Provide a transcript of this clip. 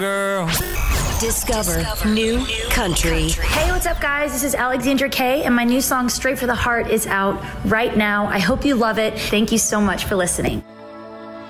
Girl. Discover new country. Hey, what's up, guys? This is Alexandra Kay, and my new song, Straight for the Heart, is out right now. I hope you love it. Thank you so much for listening.